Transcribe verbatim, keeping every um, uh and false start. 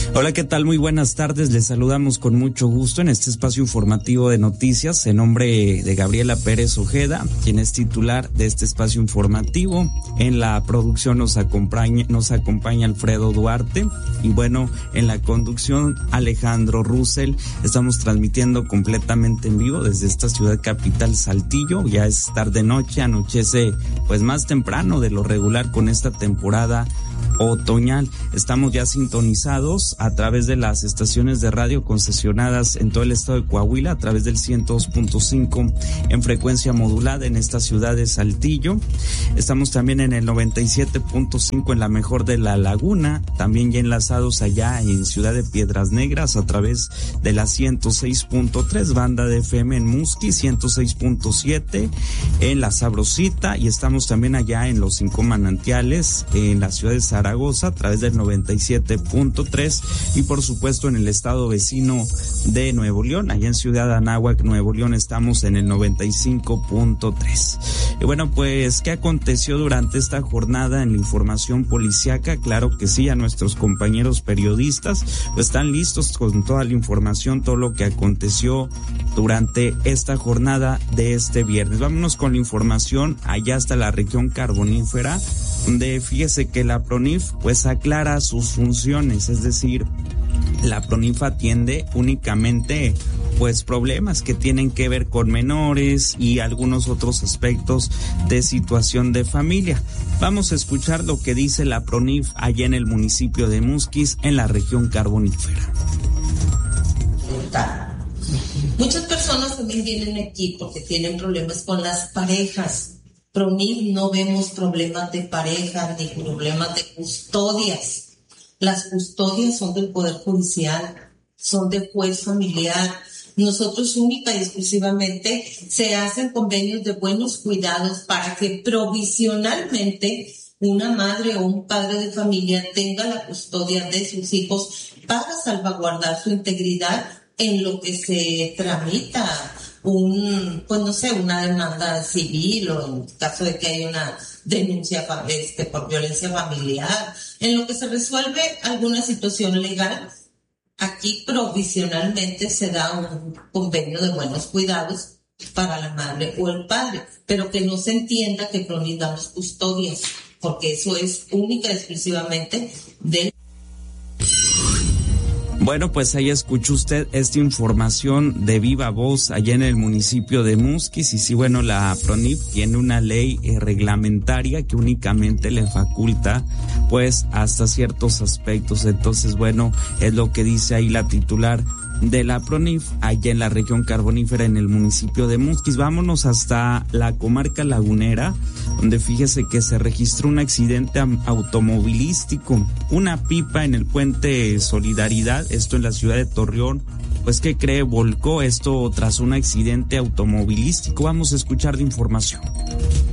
Hola, ¿qué tal? Muy buenas tardes. Les saludamos con mucho gusto en este espacio informativo de noticias en nombre de Gabriela Pérez Ojeda, quien es titular de este espacio informativo. En la producción nos acompaña, nos acompaña Alfredo Duarte y bueno, en la conducción Alejandro Russell. Estamos transmitiendo completamente en vivo desde esta ciudad capital Saltillo. Ya es tarde noche, anochece pues más temprano de lo regular con esta temporada otoñal. Estamos ya sintonizados a través de las estaciones de radio concesionadas en todo el estado de Coahuila, a través del ciento dos punto cinco en frecuencia modulada en esta ciudad de Saltillo. Estamos también en el noventa y siete punto cinco en la mejor de la Laguna, también ya enlazados allá en Ciudad de Piedras Negras a través de la ciento seis punto tres, banda de F M en Musqui, ciento seis punto siete en La Sabrosita, y estamos también allá en Los Cinco Manantiales, en la ciudad de Zaragoza, a través del noventa y siete punto tres, y por supuesto en el estado vecino de Nuevo León, allá en Ciudad Anáhuac, Nuevo León, estamos en el noventa y cinco punto tres. Y bueno, pues, ¿qué aconteció durante esta jornada en la información policiaca? Claro que sí, a nuestros compañeros periodistas pues están listos con toda la información, todo lo que aconteció durante esta jornada de este viernes. Vámonos con la información allá hasta la región carbonífera, donde fíjese que la PRONIF pues aclara sus funciones, es decir, la PRONIF atiende únicamente pues problemas que tienen que ver con menores y algunos otros aspectos de situación de familia. Vamos a escuchar lo que dice la PRONIF allá en el municipio de Musquis, en la región carbonífera. Muchas personas también vienen aquí porque tienen problemas con las parejas. PRONIF no vemos problemas de pareja ni problemas de custodias. Las custodias son del Poder Judicial, son de juez familiar. Nosotros única y exclusivamente se hacen convenios de buenos cuidados para que provisionalmente una madre o un padre de familia tenga la custodia de sus hijos para salvaguardar su integridad en lo que se tramita un, pues no sé, una demanda civil, o en caso de que haya una denuncia este, por violencia familiar, en lo que se resuelve alguna situación legal. Aquí provisionalmente se da un convenio de buenos cuidados para la madre o el padre, pero que no se entienda que PRONIF damos custodias, porque eso es única y exclusivamente del... Bueno, pues ahí escuchó usted esta información de viva voz allá en el municipio de Musquis. Y sí, bueno, la PRONIF tiene una ley eh, reglamentaria que únicamente le faculta pues hasta ciertos aspectos. Entonces, bueno, es lo que dice ahí la titular de la PRONIF allá en la región carbonífera en el municipio de Musquis. Vámonos hasta la comarca lagunera, donde fíjese que se registró un accidente automovilístico, una pipa en el puente Solidaridad, esto en la ciudad de Torreón, pues ¿qué cree? Volcó esto tras un accidente automovilístico. Vamos a escuchar la información.